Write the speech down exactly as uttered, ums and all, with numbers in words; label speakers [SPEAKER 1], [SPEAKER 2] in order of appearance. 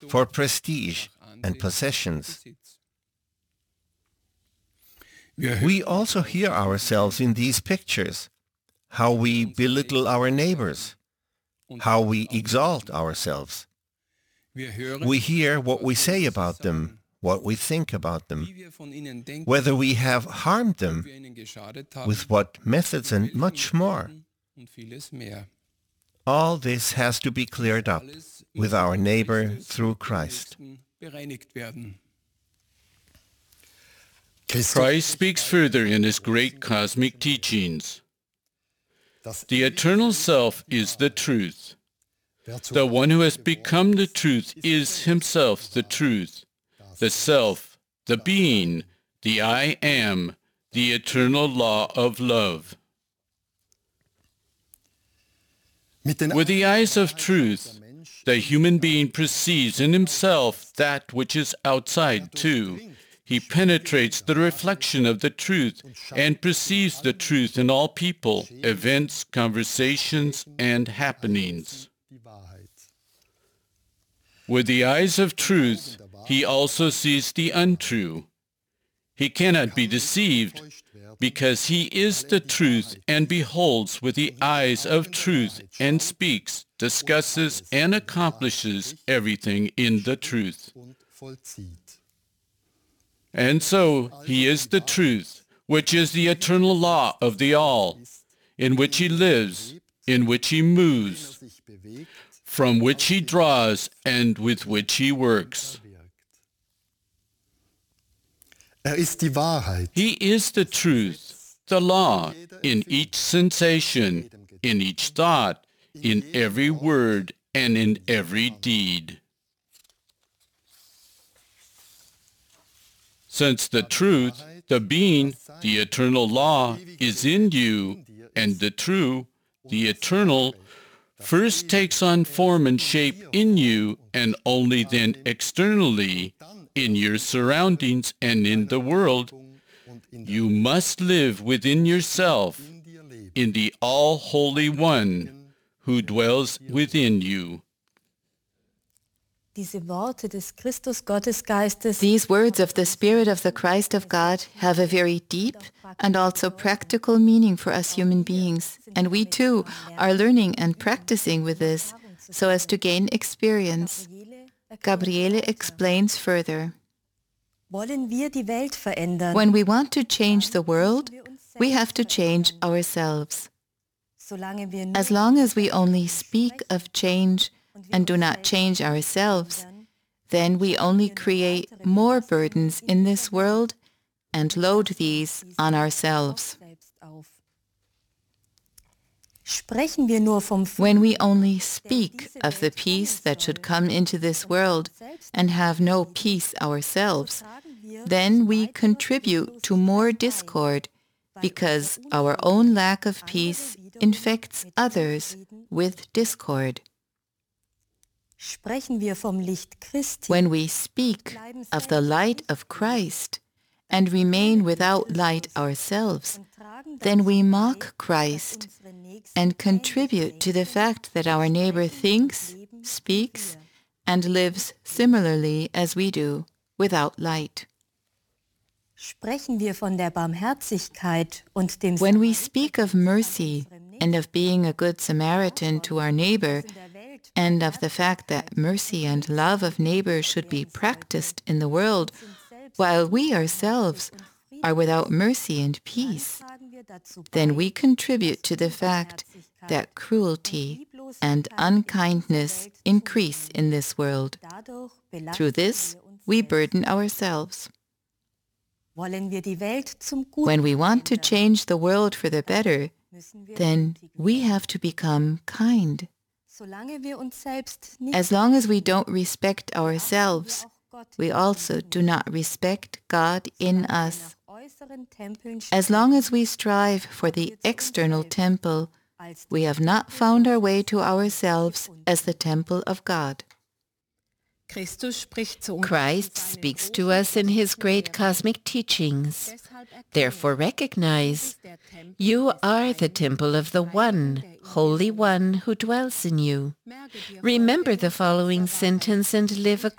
[SPEAKER 1] for prestige and possessions. We also hear ourselves in these pictures, how we belittle our neighbors, how we exalt ourselves. We hear what we say about them, what we think about them, whether we have harmed them, with what methods, and much more. All this has to be cleared up with our neighbor through Christ.
[SPEAKER 2] Christ speaks further in his great cosmic teachings. The eternal self is the truth. The one who has become the truth is himself the truth, the self, the being, the I am, the eternal law of love. With the eyes of truth, the human being perceives in himself that which is outside too. He penetrates the reflection of the truth and perceives the truth in all people, events, conversations, and happenings. With the eyes of truth, he also sees the untrue. He cannot be deceived, because he is the truth and beholds with the eyes of truth and speaks, discusses, and accomplishes everything in the truth. And so he is the truth, which is the eternal law of the all, in which he lives, in which he moves, from which he draws, and with which he works. He is the truth, the law, in each sensation, in each thought, in every word, and in every deed. Since the truth, the being, the eternal law, is in you, and the true, the eternal, first takes on form and shape in you, and only then externally, in your surroundings and in the world, you must live within yourself, in the All-Holy One, who dwells within you.
[SPEAKER 3] These words of the Spirit of the Christ of God have a very deep and also practical meaning for us human beings, and we too are learning and practicing with this so as to gain experience. Gabriele explains further. When we want to change the world, we have to change ourselves. As long as we only speak of change and do not change ourselves, then we only create more burdens in this world and load these on ourselves. When we only speak of the peace that should come into this world and have no peace ourselves, then we contribute to more discord because our own lack of peace infects others with discord. When we speak of the light of Christ and remain without light ourselves, then we mock Christ and contribute to the fact that our neighbor thinks, speaks, and lives similarly as we do, without light. When we speak of mercy and of being a good Samaritan to our neighbor, and of the fact that mercy and love of neighbor should be practiced in the world, while we ourselves are without mercy and peace, then we contribute to the fact that cruelty and unkindness increase in this world. Through this, we burden ourselves. When we want to change the world for the better, then we have to become kind. As long as we don't respect ourselves, we also do not respect God in us. As long as we strive for the external temple, we have not found our way to ourselves as the temple of God.
[SPEAKER 4] Christ speaks to us in his great cosmic teachings. Therefore recognize, you are the temple of the One, Holy One who dwells in you. Remember the following sentence and live according